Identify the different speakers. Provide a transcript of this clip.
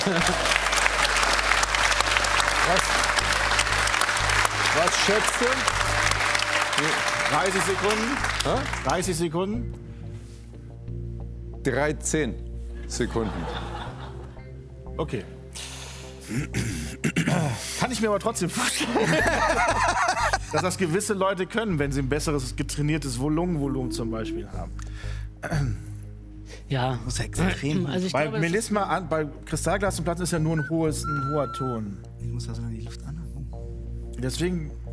Speaker 1: Was schätzt du? 30 Sekunden. 30 Sekunden.
Speaker 2: 13 Sekunden.
Speaker 1: Okay. Kann ich mir aber trotzdem vorstellen, dass das gewisse Leute können, wenn sie ein besseres getrainiertes Lungenvolumen zum Beispiel haben.
Speaker 3: Ja.
Speaker 4: Das ist extrem.
Speaker 3: Also ich
Speaker 1: Bei
Speaker 3: glaube,
Speaker 1: Melisma, bei Kristallglas und Platten ist ja nur ein hoher Ton.
Speaker 4: Ich muss also noch die Luft anhalten.
Speaker 1: Deswegen